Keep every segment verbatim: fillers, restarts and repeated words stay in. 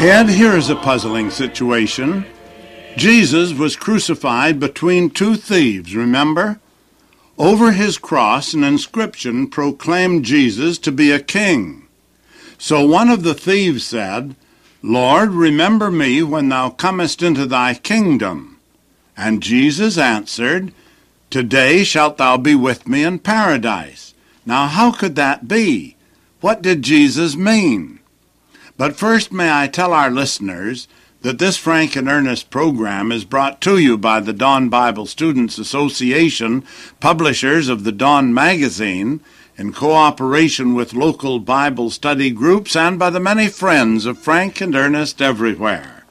Ed, here is a puzzling situation. Jesus was crucified between two thieves, remember? Over his cross, an inscription proclaimed Jesus to be a king. So one of the thieves said, "Lord, remember me when thou comest into thy kingdom." And Jesus answered, "Today shalt thou be with me in paradise." Now, how could that be? What did Jesus mean? But first, may I tell our listeners that this Frank and Ernest program is brought to you by the Dawn Bible Students Association, publishers of the Dawn magazine, in cooperation with local Bible study groups and by the many friends of Frank and Ernest everywhere.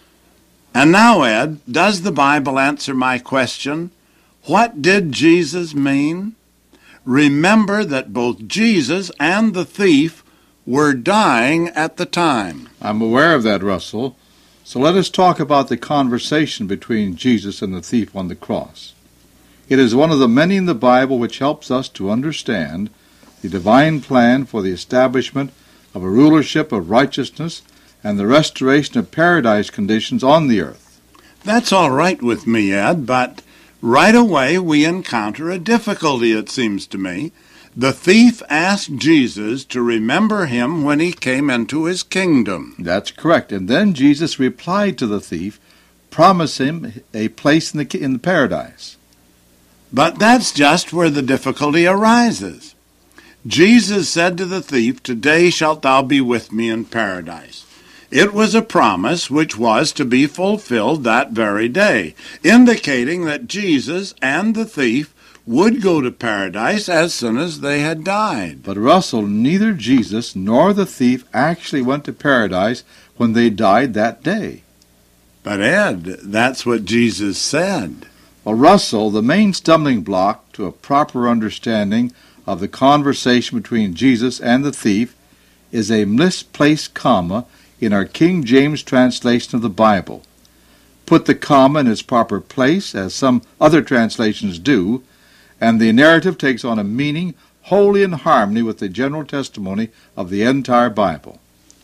And now, Ed, does the Bible answer my question? What did Jesus mean? Remember that both Jesus and the thief were dying at the time. I'm aware of that, Russell. So let us talk about the conversation between Jesus and the thief on the cross. It is one of the many in the Bible which helps us to understand the divine plan for the establishment of a rulership of righteousness and the restoration of paradise conditions on the earth. That's all right with me, Ed, but right away we encounter a difficulty, it seems to me. The thief asked Jesus to remember him when he came into his kingdom. That's correct. And then Jesus replied to the thief, promise him a place in the, in the paradise. But that's just where the difficulty arises. Jesus said to the thief, "Today shalt thou be with me in paradise." It was a promise which was to be fulfilled that very day, indicating that Jesus and the thief would go to paradise as soon as they had died. But Russell, neither Jesus nor the thief actually went to paradise when they died that day. But Ed, that's what Jesus said. Well, Russell, the main stumbling block to a proper understanding of the conversation between Jesus and the thief is a misplaced comma in our King James translation of the Bible. Put the comma in its proper place, as some other translations do, and the narrative takes on a meaning wholly in harmony with the general testimony of the entire Bible.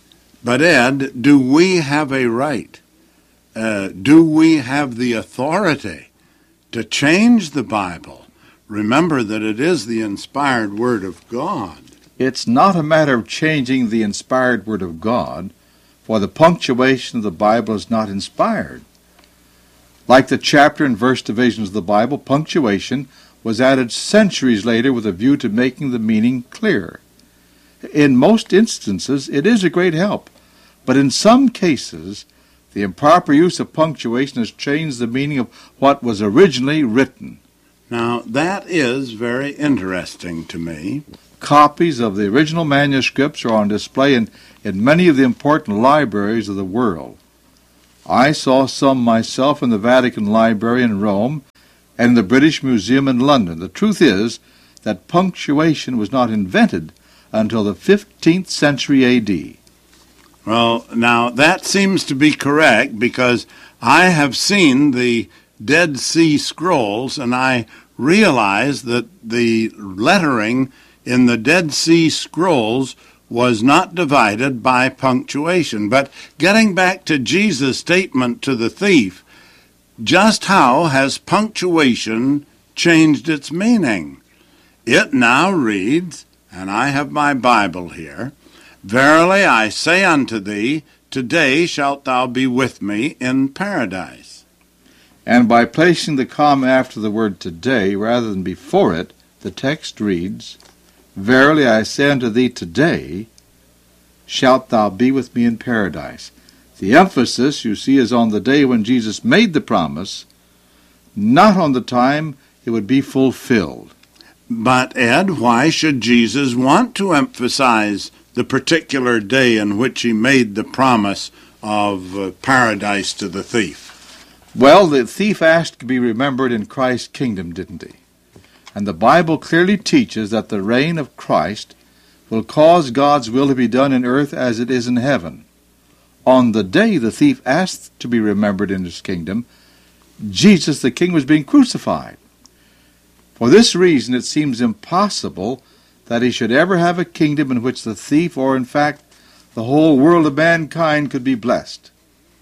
But Ed, do we have a right, uh, do we have the authority to change the Bible? Remember that it is the inspired Word of God. It's not a matter of changing the inspired Word of God, for the punctuation of the Bible is not inspired. Like the chapter and verse divisions of the Bible, punctuation was added centuries later with a view to making the meaning clear. In most instances, it is a great help, but in some cases, the improper use of punctuation has changed the meaning of what was originally written. Now, that is very interesting to me. Copies of the original manuscripts are on display in, in many of the important libraries of the world. I saw some myself in the Vatican Library in Rome and in the British Museum in London. The truth is that punctuation was not invented until the fifteenth century A D. Well, now, that seems to be correct because I have seen the Dead Sea Scrolls, and I realize that the lettering in the Dead Sea Scrolls was not divided by punctuation. But getting back to Jesus' statement to the thief, just how has punctuation changed its meaning? It now reads, and I have my Bible here, "Verily I say unto thee, today shalt thou be with me in paradise." And by placing the comma after the word today rather than before it, the text reads, "Verily I say unto thee, today shalt thou be with me in paradise." The emphasis, you see, is on the day when Jesus made the promise, not on the time it would be fulfilled. But, Ed, why should Jesus want to emphasize the particular day in which he made the promise of uh, paradise to the thief? Well, the thief asked to be remembered in Christ's kingdom, didn't he? And the Bible clearly teaches that the reign of Christ will cause God's will to be done in earth as it is in heaven. On the day the thief asked to be remembered in his kingdom, Jesus the King was being crucified. For this reason, it seems impossible that he should ever have a kingdom in which the thief, or in fact the whole world of mankind could be blessed.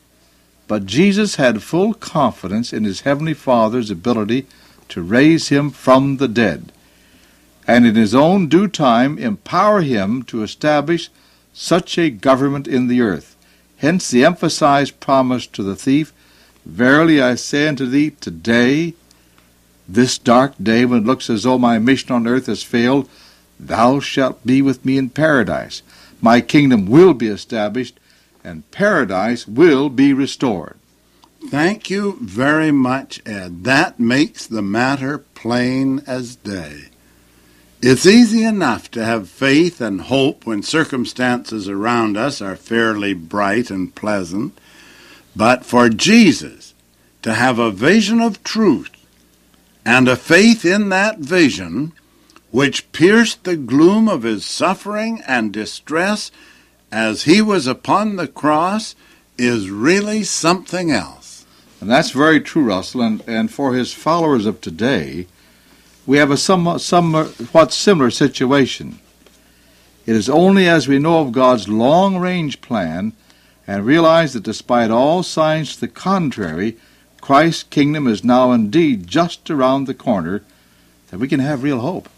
But Jesus had full confidence in his heavenly Father's ability to raise him from the dead, and in his own due time empower him to establish such a government in the earth. Hence the emphasized promise to the thief, "Verily I say unto thee, today, this dark day when it looks as though my mission on earth has failed, thou shalt be with me in paradise. My kingdom will be established, and paradise will be restored." Thank you very much, Ed. That makes the matter plain as day. It's easy enough to have faith and hope when circumstances around us are fairly bright and pleasant, but for Jesus to have a vision of truth and a faith in that vision which pierced the gloom of his suffering and distress as he was upon the cross is really something else. And that's very true, Russell, and, and for his followers of today, we have a somewhat, somewhat similar situation. It is only as we know of God's long-range plan and realize that despite all signs to the contrary, Christ's kingdom is now indeed just around the corner that we can have real hope.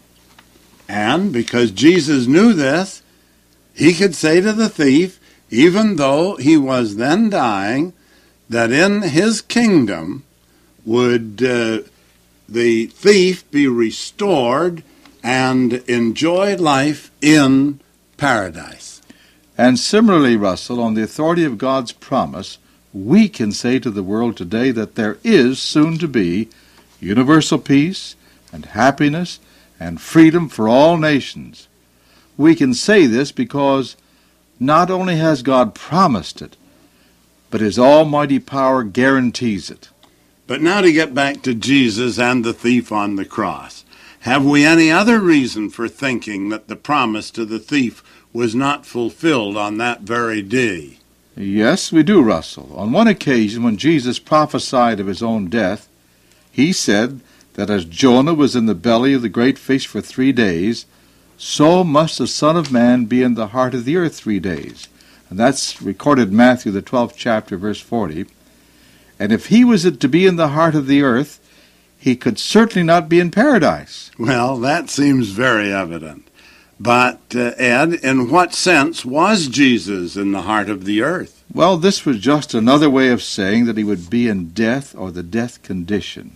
And because Jesus knew this, he could say to the thief, even though he was then dying, that in his kingdom would uh, the thief be restored and enjoy life in paradise. And similarly, Russell, on the authority of God's promise, we can say to the world today that there is soon to be universal peace and happiness and freedom for all nations. We can say this because not only has God promised it, but his almighty power guarantees it. But now to get back to Jesus and the thief on the cross. Have we any other reason for thinking that the promise to the thief was not fulfilled on that very day? Yes, we do, Russell. On one occasion when Jesus prophesied of his own death, he said that as Jonah was in the belly of the great fish for three days, so must the Son of Man be in the heart of the earth three days. And that's recorded in Matthew, the twelfth chapter, verse forty. And if he was to be in the heart of the earth, he could certainly not be in paradise. Well, that seems very evident. But, uh, Ed, in what sense was Jesus in the heart of the earth? Well, this was just another way of saying that he would be in death or the death condition.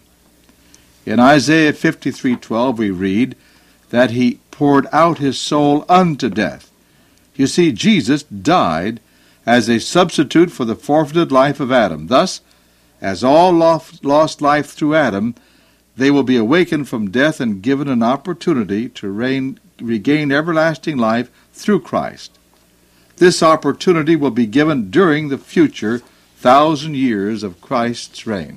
In Isaiah fifty-three twelve we read that he poured out his soul unto death. You see, Jesus died as a substitute for the forfeited life of Adam. Thus, as all lost life through Adam, they will be awakened from death and given an opportunity to reign, regain everlasting life through Christ. This opportunity will be given during the future thousand years of Christ's reign.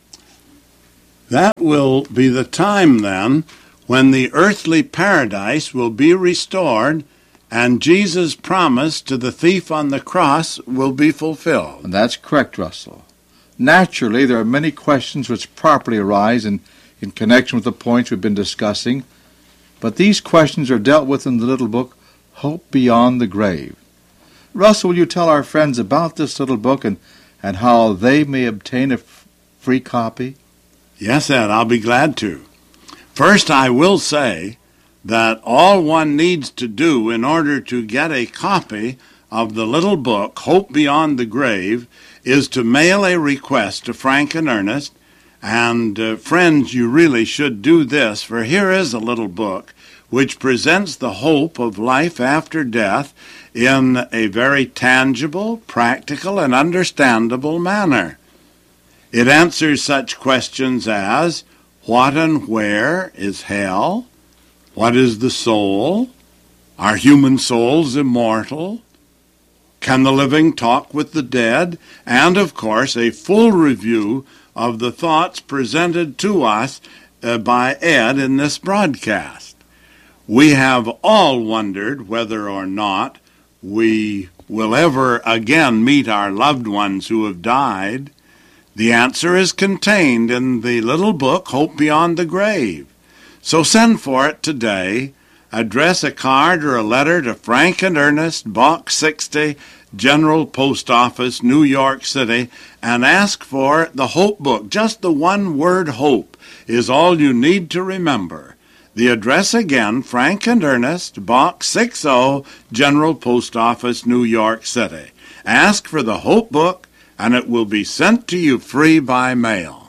That will be the time, then, when the earthly paradise will be restored and Jesus' promise to the thief on the cross will be fulfilled. And that's correct, Russell. Naturally, there are many questions which properly arise in, in connection with the points we've been discussing, but these questions are dealt with in the little book, Hope Beyond the Grave. Russell, will you tell our friends about this little book and, and how they may obtain a f- free copy? Yes, Ed, I'll be glad to. First, I will say that all one needs to do in order to get a copy of the little book, Hope Beyond the Grave, is to mail a request to Frank and Ernest. And uh, friends, you really should do this, for here is a little book which presents the hope of life after death in a very tangible, practical, and understandable manner. It answers such questions as, what and where is hell? What is the soul? Are human souls immortal? Can the living talk with the dead? And, of course, a full review of the thoughts presented to us uh, by Ed in this broadcast. We have all wondered whether or not we will ever again meet our loved ones who have died. The answer is contained in the little book, Hope Beyond the Grave. So send for it today, address a card or a letter to Frank and Ernest, Box sixty, General Post Office, New York City, and ask for the Hope Book. Just the one word hope is all you need to remember. The address again, Frank and Ernest, Box sixty, General Post Office, New York City. Ask for the Hope Book, and it will be sent to you free by mail.